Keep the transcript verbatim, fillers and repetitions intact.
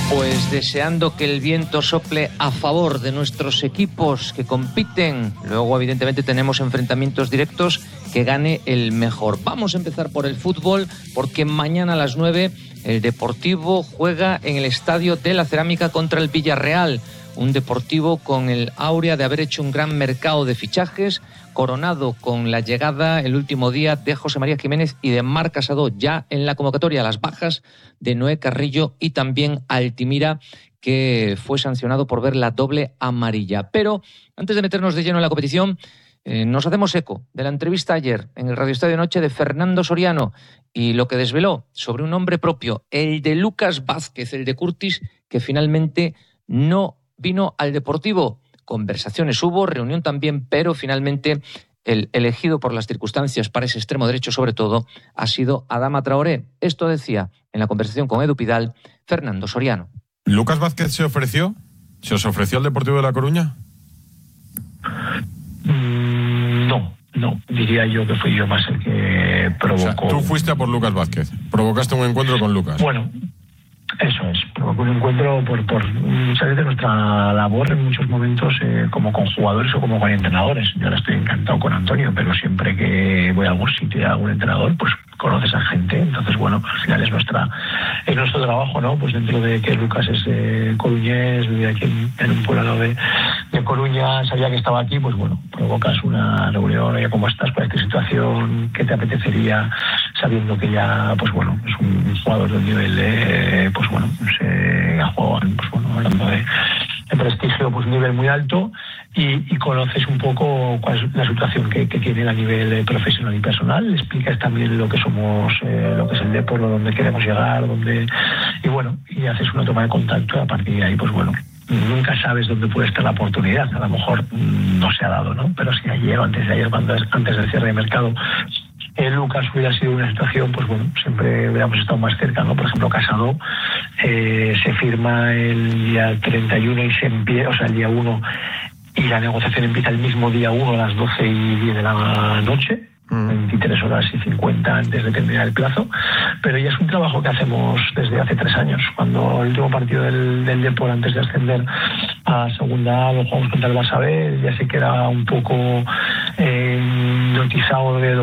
Pues deseando que el viento sople a favor de nuestros equipos que compiten. Luego, evidentemente, tenemos enfrentamientos directos, que gane el mejor. Vamos a empezar por el fútbol, porque mañana a las nueve el Deportivo juega en el Estadio de la Cerámica contra el Villarreal. Un Deportivo con el áurea de haber hecho un gran mercado de fichajes, coronado con la llegada el último día de José María Jiménez y de Marc Casado ya en la convocatoria, las bajas de Noé Carrillo y también Altimira, que fue sancionado por ver la doble amarilla. Pero antes de meternos de lleno en la competición, eh, nos hacemos eco de la entrevista ayer en el Radio Estadio Noche de Fernando Soriano y lo que desveló sobre un nombre propio, el de Lucas Vázquez, el de Curtis, que finalmente no vino al Deportivo. Conversaciones hubo, reunión también, pero finalmente el elegido por las circunstancias para ese extremo derecho, sobre todo, ha sido Adama Traoré. Esto decía en la conversación con Edu Pidal Fernando Soriano. ¿Lucas Vázquez se ofreció? ¿Se os ofreció al Deportivo de La Coruña? Mm, no, no. Diría yo que fui yo más el que provocó. O sea, tú fuiste a por Lucas Vázquez. Provocaste un encuentro con Lucas. Bueno, eso es, provocó un encuentro por, por muchas veces nuestra labor en muchos momentos eh, como con jugadores o como con entrenadores. Yo ahora estoy encantado con Antonio, pero siempre que voy a algún sitio y a algún entrenador, pues conoces a gente. Entonces, bueno, al final es nuestra es nuestro trabajo, ¿no? Pues dentro de que Lucas es eh, coruñés, vive aquí en, en un pueblo de, de Coruña, sabía que estaba aquí, pues bueno, provocas una reunión, oye, ¿cómo estás? ¿Cuál es tu situación? ¿Qué te apetecería? Sabiendo que ya, pues bueno, es un jugador de un nivel, eh, pues bueno, se ha jugado, pues bueno, hablando de, de prestigio, pues un nivel muy alto, y, y conoces un poco cuál es la situación que, que tiene a nivel eh, profesional y personal. Le explicas también lo que somos, eh, lo que es el deporte, dónde queremos llegar, dónde, y bueno, y haces una toma de contacto, y a partir de ahí, pues bueno, nunca sabes dónde puede estar la oportunidad. A lo mejor mmm, no se ha dado, ¿no? Pero si ayer o antes de ayer, cuando, antes del cierre de mercado, Eh, Lucas hubiera sido una situación, pues bueno, siempre hubiéramos estado más cerca, ¿no? Por ejemplo, Casado eh, se firma el día treinta y uno y se empieza, o sea, el día uno, y la negociación empieza el mismo día uno a las doce y diez de la noche, mm. veintitrés horas y cincuenta antes de terminar el plazo, pero ya es un trabajo que hacemos desde hace tres años. Cuando el último partido del, del Depor antes de ascender a segunda A lo jugamos contra el Barça B, ya sé que era un poco eh, notizado de